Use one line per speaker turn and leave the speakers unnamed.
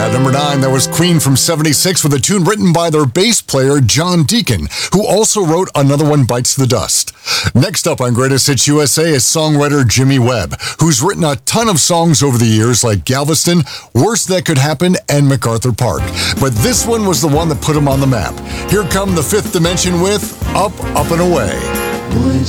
At number 9, that was Queen from 76 with a tune written by their bass player, John Deacon, who also wrote Another One Bites the Dust. Next up on Greatest Hits USA is songwriter Jimmy Webb, who's written a ton of songs over the years like Galveston, Worst That Could Happen, and MacArthur Park. But this one was the one that put him on the map. Here come the Fifth Dimension with Up, Up and Away.
Would